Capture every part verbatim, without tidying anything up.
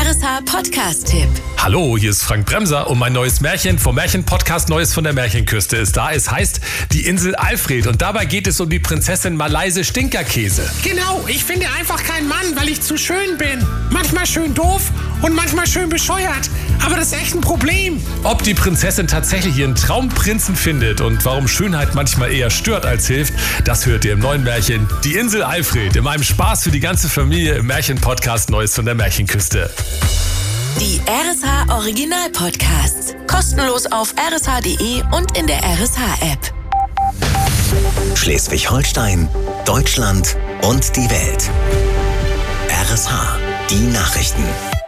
R S H-Podcast-Tipp. Hallo, hier ist Frank Bremser und mein neues Märchen vom Märchen-Podcast Neues von der Märchenküste ist da. Es heißt Die Insel Alfred und dabei geht es um die Prinzessin Malaise Stinkerkäse. Genau, ich finde einfach keinen Mann, weil ich zu schön bin. Manchmal schön doof und manchmal schön bescheuert. Aber das ist echt ein Problem. Ob die Prinzessin tatsächlich ihren Traumprinzen findet und warum Schönheit manchmal eher stört als hilft, das hört ihr im neuen Märchen Die Insel Alfred. In meinem Spaß für die ganze Familie im Märchen-Podcast Neues von der Märchenküste. Die R S H-Original-Podcasts. Kostenlos auf r s h punkt d e und in der R S H-App. Schleswig-Holstein, Deutschland und die Welt. R S H, die Nachrichten.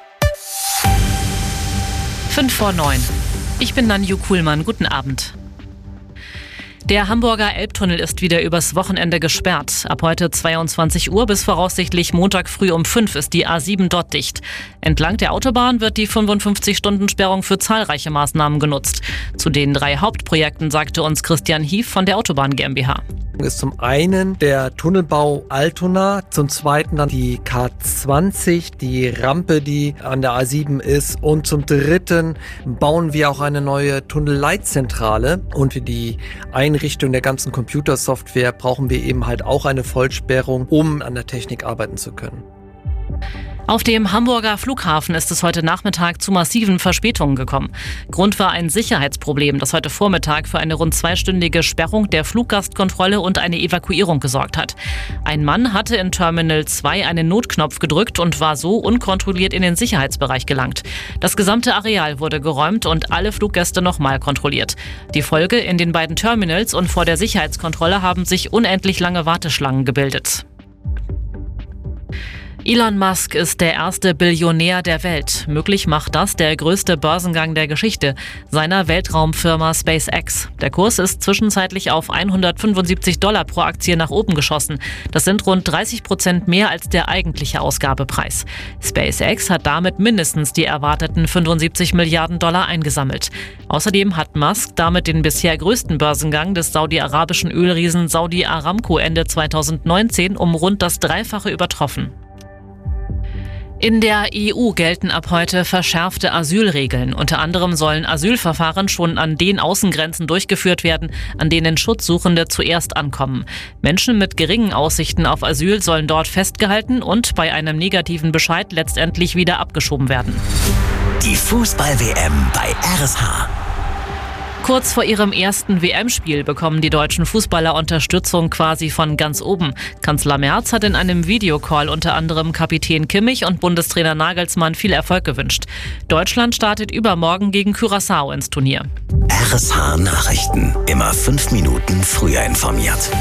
Fünf vor neun. Ich bin Nanju Kuhlmann. Guten Abend. Der Hamburger Elbtunnel ist wieder übers Wochenende gesperrt. Ab heute zweiundzwanzig Uhr bis voraussichtlich Montag früh um fünf ist die A sieben dort dicht. Entlang der Autobahn wird die fünfundfünfzig-Stunden-Sperrung für zahlreiche Maßnahmen genutzt. Zu den drei Hauptprojekten sagte uns Christian Hief von der Autobahn GmbH. Ist zum einen der Tunnelbau Altona, zum zweiten dann die K zwanzig, die Rampe, die an der A sieben ist, und zum dritten bauen wir auch eine neue Tunnelleitzentrale, und für die Einrichtung der ganzen Computersoftware brauchen wir eben halt auch eine Vollsperrung, um an der Technik arbeiten zu können. Auf dem Hamburger Flughafen ist es heute Nachmittag zu massiven Verspätungen gekommen. Grund war ein Sicherheitsproblem, das heute Vormittag für eine rund zweistündige Sperrung der Fluggastkontrolle und eine Evakuierung gesorgt hat. Ein Mann hatte in Terminal zwei einen Notknopf gedrückt und war so unkontrolliert in den Sicherheitsbereich gelangt. Das gesamte Areal wurde geräumt und alle Fluggäste nochmal kontrolliert. Die Folge: in den beiden Terminals und vor der Sicherheitskontrolle haben sich unendlich lange Warteschlangen gebildet. Elon Musk ist der erste Billionär der Welt. Möglich macht das der größte Börsengang der Geschichte seiner Weltraumfirma SpaceX. Der Kurs ist zwischenzeitlich auf hundertfünfundsiebzig Dollar pro Aktie nach oben geschossen. Das sind rund dreißig Prozent mehr als der eigentliche Ausgabepreis. SpaceX hat damit mindestens die erwarteten fünfundsiebzig Milliarden Dollar eingesammelt. Außerdem hat Musk damit den bisher größten Börsengang des saudi-arabischen Ölriesen Saudi Aramco Ende zweitausendneunzehn um rund das Dreifache übertroffen. In der E U gelten ab heute verschärfte Asylregeln. Unter anderem sollen Asylverfahren schon an den Außengrenzen durchgeführt werden, an denen Schutzsuchende zuerst ankommen. Menschen mit geringen Aussichten auf Asyl sollen dort festgehalten und bei einem negativen Bescheid letztendlich wieder abgeschoben werden. Die Fußball-W M bei R S H. Kurz vor ihrem ersten W M-Spiel bekommen die deutschen Fußballer Unterstützung quasi von ganz oben. Kanzler Merz hat in einem Videocall unter anderem Kapitän Kimmich und Bundestrainer Nagelsmann viel Erfolg gewünscht. Deutschland startet übermorgen gegen Curaçao ins Turnier. R S H Nachrichten. Immer fünf Minuten früher informiert.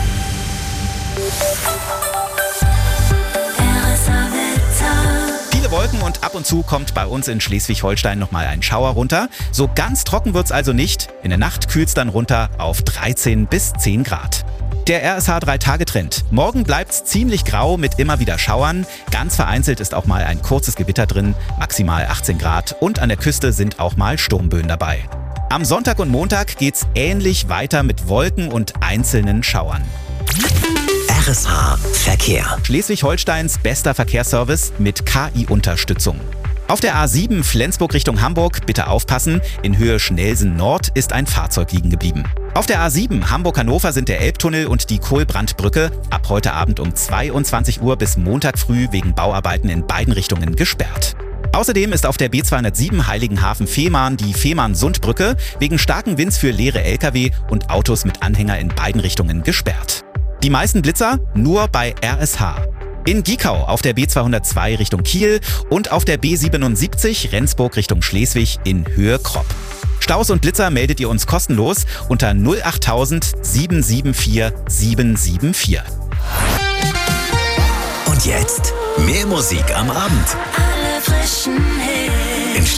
Wolken und ab und zu kommt bei uns in Schleswig-Holstein nochmal ein Schauer runter. So ganz trocken wird's also nicht. In der Nacht kühlt's dann runter auf dreizehn bis zehn Grad. Der R S H drei Tage Trend. Morgen bleibt's ziemlich grau mit immer wieder Schauern. Ganz vereinzelt ist auch mal ein kurzes Gewitter drin, maximal achtzehn Grad, und an der Küste sind auch mal Sturmböen dabei. Am Sonntag und Montag geht's ähnlich weiter mit Wolken und einzelnen Schauern. R S H Verkehr. Schleswig-Holsteins bester Verkehrsservice mit K I-Unterstützung. Auf der A sieben Flensburg Richtung Hamburg, bitte aufpassen, in Höhe Schnelsen Nord ist ein Fahrzeug liegen geblieben. Auf der A sieben Hamburg-Hannover sind der Elbtunnel und die Kohlbrandbrücke ab heute Abend um zweiundzwanzig Uhr bis Montag früh wegen Bauarbeiten in beiden Richtungen gesperrt. Außerdem ist auf der B zweihundertsieben Heiligenhafen-Fehmarn die Fehmarn-Sundbrücke wegen starken Winds für leere L K W und Autos mit Anhänger in beiden Richtungen gesperrt. Die meisten Blitzer nur bei R S H. In Giekau auf der B zweihundertzwei Richtung Kiel und auf der B siebenundsiebzig Rendsburg Richtung Schleswig in Höhe Kropp. Staus und Blitzer meldet ihr uns kostenlos unter null achttausend sieben sieben vier sieben sieben vier. Und jetzt mehr Musik am Abend. Alle frischen Hits.